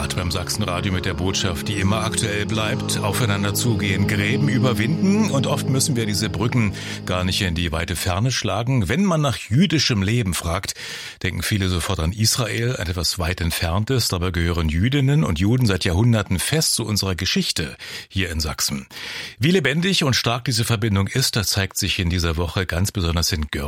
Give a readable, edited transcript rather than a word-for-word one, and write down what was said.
Draht beim Sachsenradio mit der Botschaft, die immer aktuell bleibt. Aufeinander zugehen, Gräben überwinden. Und oft müssen wir diese Brücken gar nicht in die weite Ferne schlagen. Wenn man nach jüdischem Leben fragt, denken viele sofort an Israel, ein etwas weit entferntes. Dabei gehören Jüdinnen und Juden seit Jahrhunderten fest zu unserer Geschichte hier in Sachsen. Wie lebendig und stark diese Verbindung ist, das zeigt sich in dieser Woche ganz besonders in Görlitz.